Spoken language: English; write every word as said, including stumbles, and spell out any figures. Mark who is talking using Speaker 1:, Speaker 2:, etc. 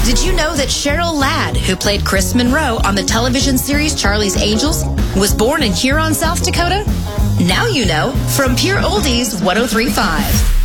Speaker 1: Did you know that Cheryl Ladd, who played Chris Monroe on the television series Charlie's Angels, was born in Huron, South Dakota? Now you know from Pure Oldies one oh three point five.